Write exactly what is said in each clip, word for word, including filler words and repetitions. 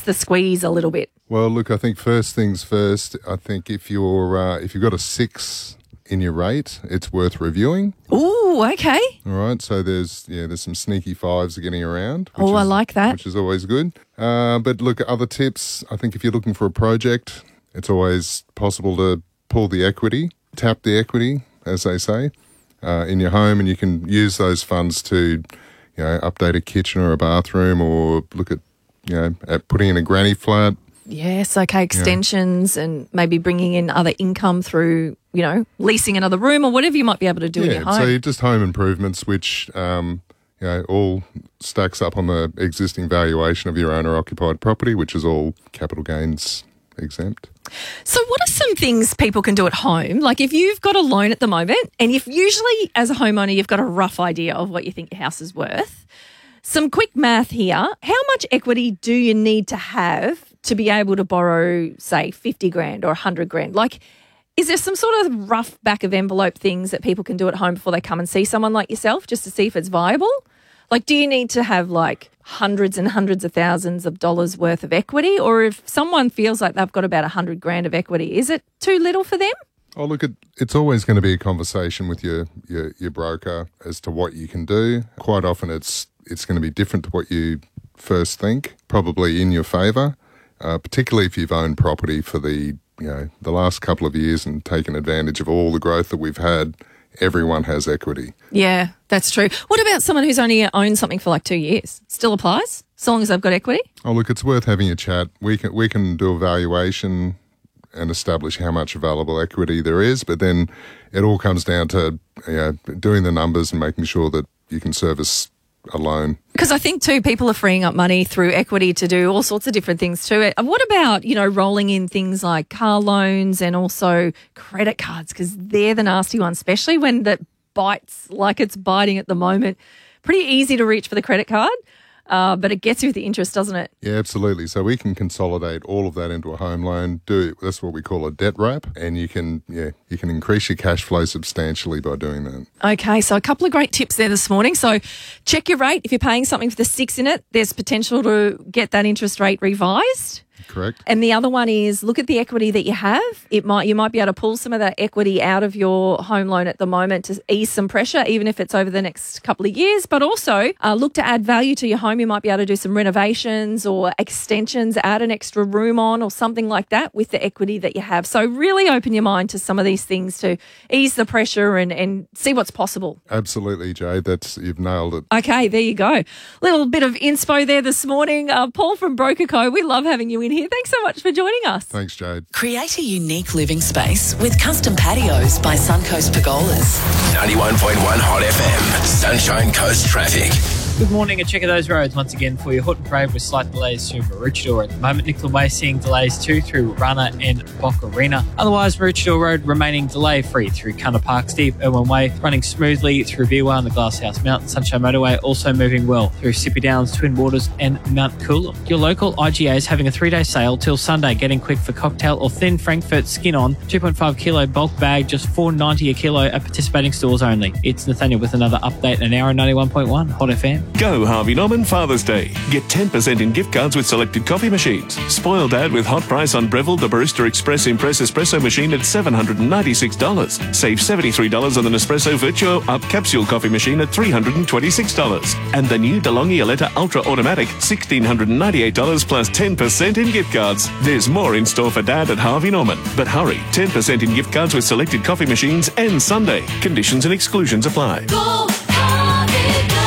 the squeeze a little bit? Well, look, I think first things first, I think if you're uh, if you've got a six in your rate, it's worth reviewing. Ooh, okay. All right, so there's yeah, there's some sneaky fives getting around. Oh, is, I like that. Which is always good. Uh, but look, other tips, I think if you're looking for a project, it's always possible to pull the equity, tap the equity, as they say, uh, in your home, and you can use those funds to, you know, update a kitchen or a bathroom, or look at, you know, at putting in a granny flat. Yes, okay, extensions, yeah. And maybe bringing in other income through, you know, leasing another room or whatever you might be able to do yeah, in your home. So just home improvements, which, um, you know, all stacks up on the existing valuation of your owner-occupied property, which is all capital gains exempt. So what are some things people can do at home? Like if you've got a loan at the moment, and if usually as a homeowner you've got a rough idea of what you think your house is worth, some quick math here. How much equity do you need to have to be able to borrow, say, fifty grand or one hundred grand? Like, is there some sort of rough back of envelope things that people can do at home before they come and see someone like yourself just to see if it's viable? Like, do you need to have like hundreds and hundreds of thousands of dollars worth of equity? Or if someone feels like they've got about one hundred grand of equity, is it too little for them? Oh, look, it, it's always going to be a conversation with your, your, your broker as to what you can do. Quite often it's it's going to be different to what you first think, probably in your favour, uh, particularly if you've owned property for the, you know, the last couple of years and taken advantage of all the growth that we've had. Everyone has equity. Yeah, that's true. What about someone who's only owned something for like two years? Still applies, so long as they've got equity? Oh, look, it's worth having a chat. We can we can do a valuation and establish how much available equity there is, but then it all comes down to, you know, doing the numbers and making sure that you can service a loan. Because I think too, people are freeing up money through equity to do all sorts of different things too. What about, you know, rolling in things like car loans and also credit cards, because they're the nasty ones, especially when that bites like it's biting at the moment. Pretty easy to reach for the credit card, uh, but it gets you with the interest, doesn't it? Yeah, absolutely. So we can consolidate all of that into a home loan. Do that's what we call a debt wrap, and you can yeah you can increase your cash flow substantially by doing that. Okay, so a couple of great tips there this morning. So check your rate. If you're paying something for the six in it, there's potential to get that interest rate revised. Correct. And the other one is look at the equity that you have. It might you might be able to pull some of that equity out of your home loan at the moment to ease some pressure, even if it's over the next couple of years. But also uh, look to add value to your home. You might be able to do some renovations or extensions, add an extra room on or something like that with the equity that you have. So really open your mind to some of these things to ease the pressure and, and see what's possible. Absolutely, Jade. That's you've nailed it. Okay, there you go. Little bit of inspo there this morning. Uh, Paul from Broker Co, we love having you in here. Thanks so much for joining us. Thanks, Jade. Create a unique living space with custom patios by Suncoast Pergolas. ninety-one point one Hot F M, Sunshine Coast Traffic. Good morning, a check of those roads once again for you. Hoot and Crave with slight delays through Maroochydore at the moment. Nicola Way seeing delays too through Runner and Bock Arena. Otherwise, Maroochydore Road remaining delay free through Cunner Park, Steve Irwin Way, running smoothly through Beerwah and the Glasshouse Mountain. Sunshine Motorway also moving well through Sippy Downs, Twin Waters and Mount Coolum. Your local I G A is having a three-day sale till Sunday. Getting quick for cocktail or thin Frankfurt skin on, two point five kilo bulk bag, just four dollars ninety a kilo at participating stores only. It's Nathaniel with another update an hour on ninety-one point one Hot F M. Go Harvey Norman Father's Day. Get ten percent in gift cards with selected coffee machines. Spoil Dad with hot price on Breville the Barista Express Impress Espresso machine at seven hundred ninety-six dollars. Save seventy-three dollars on the Nespresso Virtuo Up Capsule coffee machine at three hundred twenty-six dollars. And the new DeLonghi Aletta Ultra Automatic, one thousand six hundred ninety-eight dollars plus ten percent in gift cards. There's more in store for Dad at Harvey Norman. But hurry, ten percent in gift cards with selected coffee machines and Sunday. Conditions and exclusions apply. Go, Harvey, go.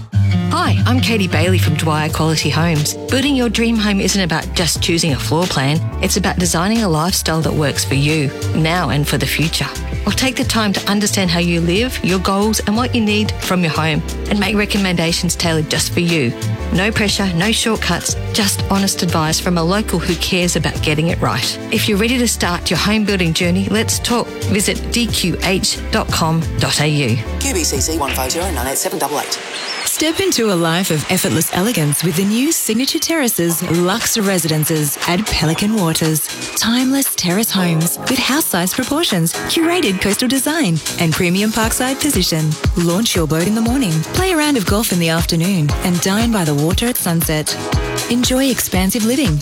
Hi, I'm Katie Bailey from Dwyer Quality Homes. Building your dream home isn't about just choosing a floor plan. It's about designing a lifestyle that works for you, now and for the future. I'll take the time to understand how you live, your goals and what you need from your home and make recommendations tailored just for you. No pressure, no shortcuts, just honest advice from a local who cares about getting it right. If you're ready to start your home building journey, let's talk. Visit d q h dot com dot a u. Q B C C one five zero nine eight seven eight eight. Step into a life of effortless elegance with the new Signature Terraces Luxe Residences at Pelican Waters. Timeless terrace homes with house-sized proportions, curated coastal design and premium parkside position. Launch your boat in the morning, play a round of golf in the afternoon and dine by the water at sunset. Enjoy expansive living